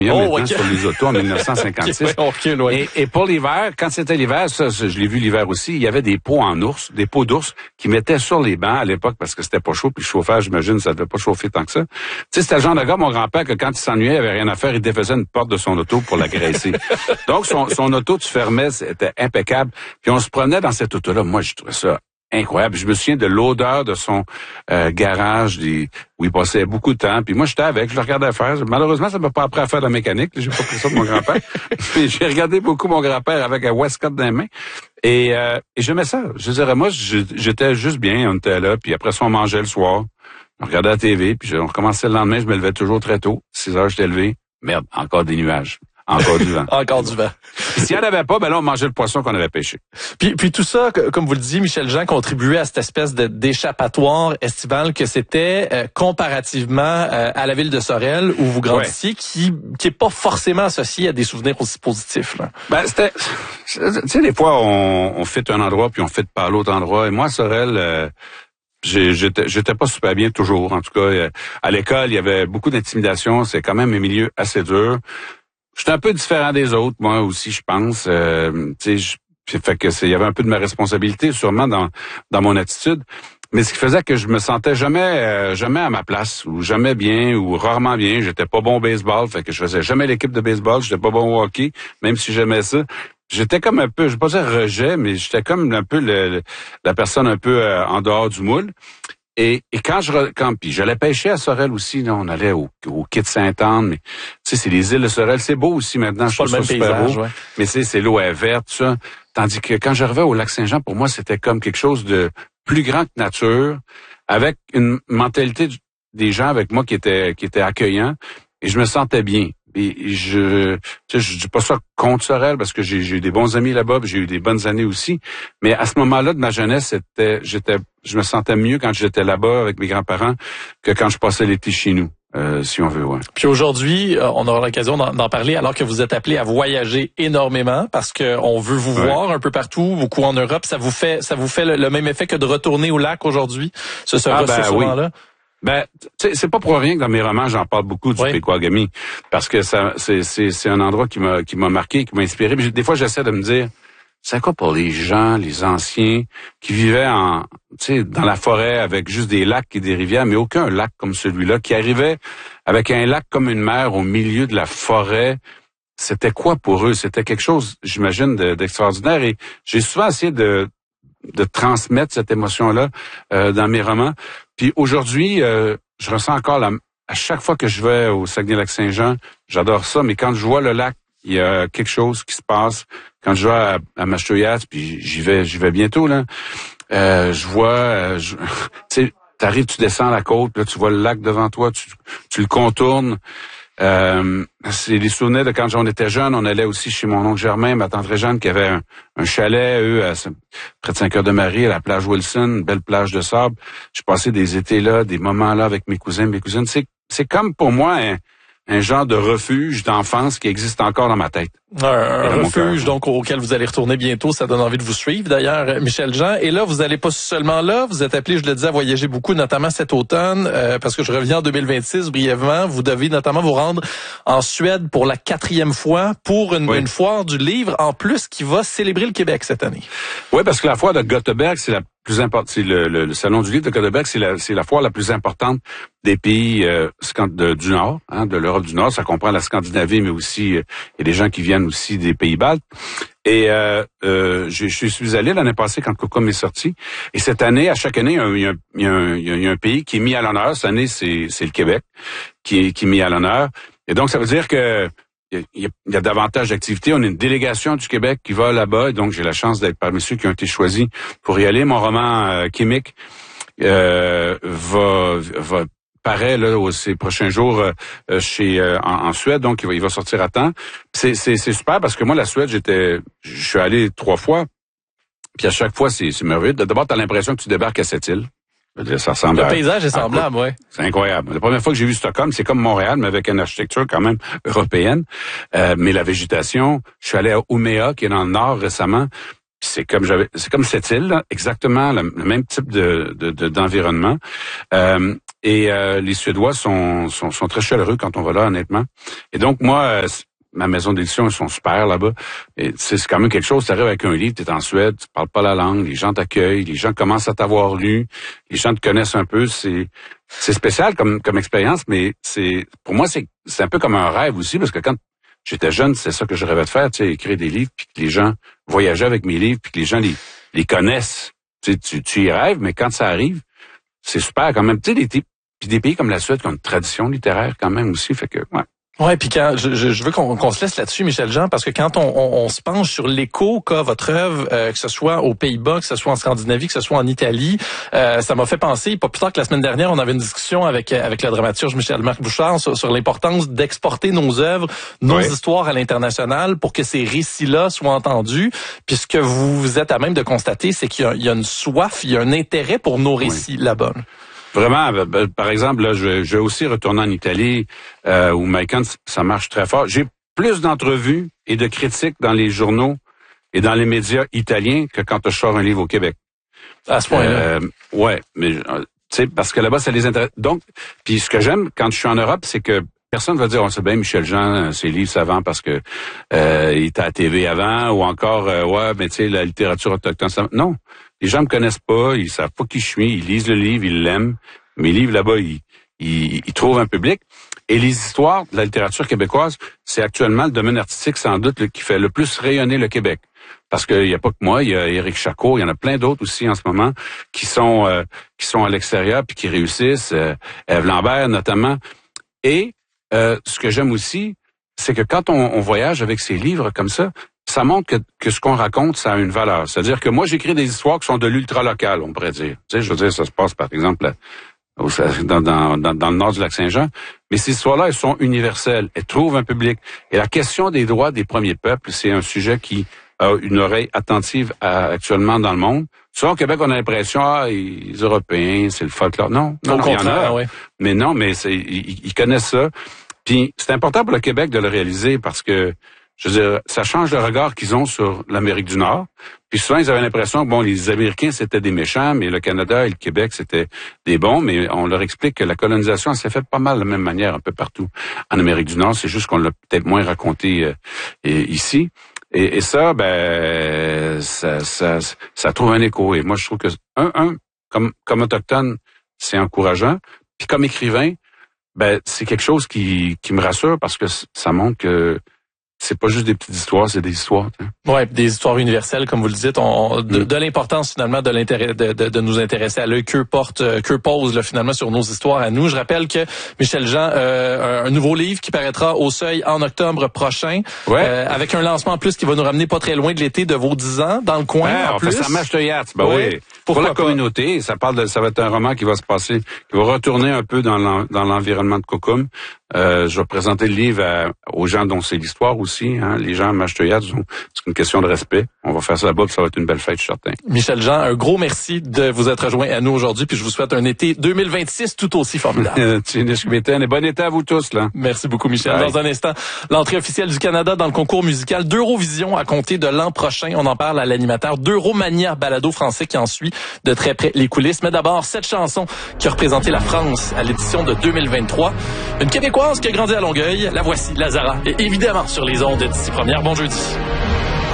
maintenant sur les autos en 1956. Et pour l'hiver, quand c'était l'hiver, ça, je l'ai vu l'hiver aussi, il y avait des pots des pots d'ours qui mettaient sur les bancs à l'époque parce que c'était pas chaud, puis le chauffage, j'imagine, ça devait pas chauffer tant que ça. Tu sais, c'était le genre de gars, mon grand-père, que quand il s'ennuyait, il avait rien à faire, il défaisait une porte de son auto pour la graisser. Donc, son auto, tu fermais, c'était impeccable. Puis on se promenait dans cette auto-là. Moi, je trouvais ça incroyable. Je me souviens de l'odeur de son garage où il passait beaucoup de temps. Puis moi, j'étais avec, je le regardais faire. Malheureusement, ça m'a pas appris à faire de la mécanique. J'ai pas pris ça de mon grand-père. Mais j'ai regardé beaucoup mon grand-père avec un Westcott dans les mains. Et j'aimais ça. Je dirais, moi, j'étais juste bien. On était là. Puis après ça, on mangeait le soir. On regardait la TV. Puis on recommençait le lendemain. Je me levais toujours très tôt. 6 heures, j'étais levé. Merde, encore des nuages. Encore du vent. Encore du vent. S'il n'y en avait pas, ben là, on mangeait le poisson qu'on avait pêché. Puis tout ça, comme vous le dites, Michel Jean contribuait à cette espèce d'échappatoire estival que c'était comparativement à la ville de Sorel où vous grandissiez, qui est pas forcément associé à des souvenirs aussi positifs. Là. Ben c'était, tu sais, des fois on fait un endroit puis on fait pas l'autre endroit. Et moi, Sorel. J'étais pas super bien toujours. En tout cas, à l'école, il y avait beaucoup d'intimidation. C'est quand même un milieu assez dur. J'étais un peu différent des autres, moi aussi, je pense. Tu sais, fait que il y avait un peu de ma responsabilité, sûrement dans mon attitude. Mais ce qui faisait que je me sentais jamais à ma place, ou jamais bien, ou rarement bien. J'étais pas bon au baseball, fait que je faisais jamais l'équipe de baseball. J'étais pas bon au hockey, même si j'aimais ça. J'étais comme un peu, je vais pas dire rejet, mais j'étais comme un peu la personne un peu en dehors du moule. Et quand puis j'allais pêcher à Sorel aussi, là, on allait au quai de Sainte-Anne, mais tu sais, c'est les îles de Sorel, c'est beau aussi maintenant, je trouve ça super beau. Ouais. Mais c'est l'eau est verte, tout ça. Tandis que quand j'arrivais au lac Saint-Jean, pour moi, c'était comme quelque chose de plus grand que nature, avec une mentalité des gens avec moi qui était accueillant, et je me sentais bien. Et je dis pas ça contre Sorel parce que j'ai eu des bons amis là-bas, j'ai eu des bonnes années aussi. Mais à ce moment-là de ma jeunesse, je me sentais mieux quand j'étais là-bas avec mes grands-parents que quand je passais l'été chez nous, si on veut. Ouais. Puis aujourd'hui, on aura l'occasion d'en parler alors que vous êtes appelé à voyager énormément parce que on veut vous voir un peu partout, beaucoup en Europe. Ça vous fait le même effet que de retourner au lac aujourd'hui, ce ressourcement-là? Ben, c'est pas pour rien que dans mes romans, j'en parle beaucoup du Pequagami, parce que c'est un endroit qui m'a marqué, qui m'a inspiré. Mais des fois, j'essaie de me dire, c'est quoi pour les gens, les anciens, qui vivaient dans la forêt avec juste des lacs et des rivières, mais aucun lac comme celui-là, qui arrivait avec un lac comme une mer au milieu de la forêt. C'était quoi pour eux? C'était quelque chose, j'imagine, d'extraordinaire. Et j'ai souvent essayé de transmettre cette émotion-là dans mes romans. Puis aujourd'hui, je ressens encore à chaque fois que je vais au Saguenay-Lac-Saint-Jean, j'adore ça, mais quand je vois le lac, il y a quelque chose qui se passe. Quand je vais à Machetoyas, puis j'y vais bientôt, là, je vois, tu sais, t'arrives, tu descends la côte, puis là, tu vois le lac devant toi, tu le contournes. C'est les souvenirs de quand on était jeune. On allait aussi chez mon oncle Germain, ma tante Réjeanne, qui avait un chalet, près de Saint-Cœur-de-Marie, à la plage Wilson, une belle plage de sable. J'ai passé des étés là, des moments là avec mes cousins, mes cousines. C'est comme pour moi un genre de refuge d'enfance qui existe encore dans ma tête. Un refuge donc auquel vous allez retourner bientôt, ça donne envie de vous suivre d'ailleurs, Michel Jean. Et là, vous n'allez pas seulement là, vous êtes appelé, je le disais, à voyager beaucoup, notamment cet automne, parce que je reviens en 2026 brièvement. Vous devez notamment vous rendre en Suède pour la 4e fois pour une foire du livre en plus qui va célébrer le Québec cette année. Oui, parce que la foire de Göteborg, c'est la plus importante. C'est le salon du livre de Göteborg, c'est la foire la plus importante des pays du Nord, de l'Europe du Nord. Ça comprend la Scandinavie, mais aussi il y a des gens qui viennent aussi des pays baltes. Et je suis allé l'année passée quand Cocom est sorti. Et cette année, à chaque année, il y a un pays qui est mis à l'honneur. Cette année, c'est le Québec qui est mis à l'honneur. Et donc, ça veut dire que il y a davantage d'activités. On a une délégation du Québec qui va là-bas. Et donc, j'ai la chance d'être parmi ceux qui ont été choisis pour y aller. Mon roman Chimique paraît là ces prochains jours en Suède, donc il va sortir à temps. C'est super parce que moi la Suède, je suis allé 3 fois, puis à chaque fois c'est merveilleux. D'abord t'as l'impression que tu débarques à cette île. Ça ressemble le paysage est semblable, ouais. C'est incroyable. La première fois que j'ai vu Stockholm, c'est comme Montréal, mais avec une architecture quand même européenne. Mais la végétation, je suis allé à Umeå, qui est dans le nord récemment. C'est comme cette île, là, exactement le même type d'environnement. Et les Suédois sont très chaleureux quand on va là, honnêtement. Et donc, moi, ma maison d'édition, ils sont super là-bas. Et c'est quand même quelque chose. Tu arrives avec un livre, tu es en Suède, tu parles pas la langue, les gens t'accueillent, les gens commencent à t'avoir lu, les gens te connaissent un peu. C'est spécial comme expérience, mais pour moi, c'est un peu comme un rêve aussi, parce que quand j'étais jeune, c'est ça que je rêvais de faire, tu sais, écrire des livres, puis que les gens voyageaient avec mes livres, puis que les gens les connaissent. Tu y rêves, mais quand ça arrive, c'est super quand même. Tu sais, puis des pays comme la Suède qui ont une tradition littéraire quand même aussi, fait que ouais. Ouais, puis quand je veux qu'on se laisse là-dessus, Michel Jean, parce que quand on se penche sur l'écho qu'a votre œuvre, que ce soit aux Pays-Bas, que ce soit en Scandinavie, que ce soit en Italie, ça m'a fait penser, pas plus tard que la semaine dernière, on avait une discussion avec le dramaturge Michel-Marc Bouchard sur l'importance d'exporter nos œuvres, nos histoires à l'international pour que ces récits-là soient entendus. Puis ce que vous êtes à même de constater, c'est qu'il y a une soif, il y a un intérêt pour nos récits là-bas. Vraiment, par exemple, là, je vais aussi retourner en Italie, où Maïkan, ça marche très fort. J'ai plus d'entrevues et de critiques dans les journaux et dans les médias italiens que quand je sors un livre au Québec. À ce point-là. Ouais, mais tu sais, parce que là-bas, ça les intéresse. Donc, puis ce que j'aime quand je suis en Europe, c'est que personne va dire, c'est bien Michel Jean, ses livres ça vend parce que il était à la TV avant, ou encore, ouais, mais tu sais, la littérature autochtone, ça... Non. Les gens me connaissent pas, ils savent pas qui je suis, ils lisent le livre, ils l'aiment. Mes livres là-bas, ils trouvent un public. Et les histoires de la littérature québécoise, c'est actuellement le domaine artistique sans doute qui fait le plus rayonner le Québec. Parce qu'il y a pas que moi, il y a Éric Chacot, il y en a plein d'autres aussi en ce moment qui sont à l'extérieur puis qui réussissent. Ève Lambert notamment. Et ce que j'aime aussi, c'est que quand on voyage avec ces livres comme ça montre que ce qu'on raconte, ça a une valeur. C'est-à-dire que moi, j'écris des histoires qui sont de l'ultra-local, on pourrait dire. Tu sais, je veux dire, ça se passe, par exemple, dans le nord du Lac-Saint-Jean. Mais ces histoires-là, elles sont universelles. Elles trouvent un public. Et la question des droits des premiers peuples, c'est un sujet qui a une oreille attentive actuellement dans le monde. Souvent, au Québec, on a l'impression, les Européens, c'est le folklore. Non, au contraire, oui. Mais non, mais ils connaissent ça. Puis, c'est important pour le Québec de le réaliser parce que je veux dire, ça change le regard qu'ils ont sur l'Amérique du Nord. Puis souvent, ils avaient l'impression que, bon, les Américains, c'était des méchants, mais le Canada et le Québec, c'était des bons. Mais on leur explique que la colonisation, s'est faite pas mal de la même manière un peu partout en Amérique du Nord. C'est juste qu'on l'a peut-être moins raconté ici. Et ça, ça trouve un écho. Et moi, je trouve que, comme autochtone, c'est encourageant. Puis comme écrivain, c'est quelque chose qui me rassure parce que ça montre que c'est pas juste des petites histoires, c'est des histoires. Ouais, des histoires universelles, comme vous le dites, de l'importance finalement de l'intérêt de nous intéresser à l'œil que pose là, finalement sur nos histoires à nous. Je rappelle que Michel Jean, un nouveau livre qui paraîtra au Seuil en octobre prochain, avec un lancement en plus qui va nous ramener pas très loin de l'été de vos 10 ans dans le coin. On fait ça marche de yacht, oui. Pour la communauté, ça va être un roman qui va se passer, qui va retourner un peu dans l'environnement de Kokum. Je vais présenter le livre aux gens dont c'est l'histoire aussi. Hein. Les gens à Mach-Teuillac, c'est une question de respect. On va faire ça là-bas, puis ça va être une belle fête, je suis certain. Michel Jean, un gros merci de vous être rejoint à nous aujourd'hui, puis je vous souhaite un été 2026 tout aussi formidable. Et bon été à vous tous, là. Merci beaucoup, Michel. Bye. Dans un instant, l'entrée officielle du Canada dans le concours musical d'Eurovision à compter de l'an prochain. On en parle à l'animateur d'Euromania, balado français qui en suit de très près les coulisses. Mais d'abord, cette chanson qui a représenté la France à l'édition de 2023. Une Québécoise qui a grandi à Longueuil. La voici, Lazara. Et évidemment sur les ondes d'ici première. Bon jeudi.